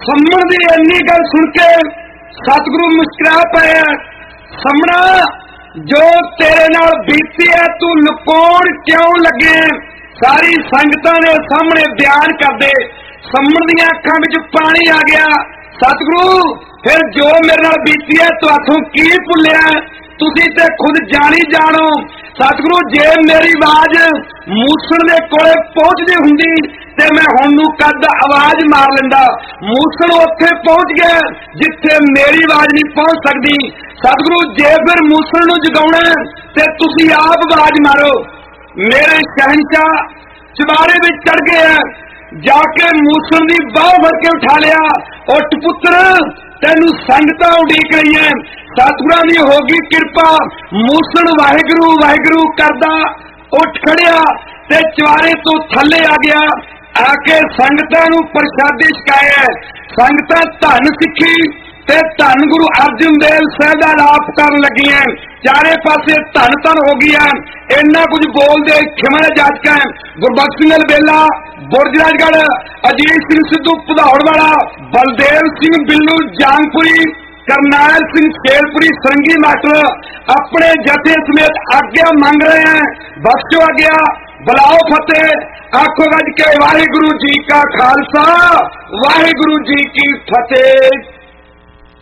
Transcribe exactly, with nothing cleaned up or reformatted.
सम्मण दी इन्नी गल सुन के सतगुरु मुस्कुरा पाया। सम्मणा जो तेरे नाल बीती है तू लुकाउण क्यों लगे? सारी संगतां ने सामने बयान कर दे। सम्मण दीआं अखां विच पानी आ गया। सतगुरु फिर जो मेरे नाल बीती है तुहाथों की भुलिया? तुसीं ते खुद जानी जानो। सतगुरु जे मेरी आवाज मूसण दे कोले पहुंचदी हुंदी ते मैं हुण नूं कद आवाज मार लैंदा। मूसण उत्थे पहुंच गया जिथे मेरी आवाज नहीं पहुंच सकदी। सतगुरु जे फिर मूसण नूं जगाउणा ते तुसीं आप आवाज मारो। मेरे शहनशाह चबारे विच चढ़ गए, जाके मूसण दी बाह फड़ के उठा लिया। उठ पुत्र तेनू संगतां उड़ीक रही है। सतगुरां दी हो गई कृपा। मूसण वाहिगुरू वाहिगुरू करदा उठ खड़िया ते चवारे तो थले आ गया। आके संगतां नू प्रसादे छकाया। संगतां धन सिक्खी ते धन गुरु अर्जन देव साहिब दा लाप करन लगियां। चारे पासे धन धन हो गया। इन्ना कुछ बोलदे खिमण जाटका गुरबख्श सिंह बेला बुरजराजगढ़, अजीत सिंह सिद्धू भदौड़ वाला, बलदेव सिंह बिल्लू जांगपुरी, करनाल सिंह शेरपुरी सरंगी मास्टर अपने जथे समेत आज्ञा मांग रहे हैं। बख्शो आज्ञा, बुलाओ फतेह। आखो गज के वाहिगुरु जी का खालसा वाहिगुरु जी की फतेह।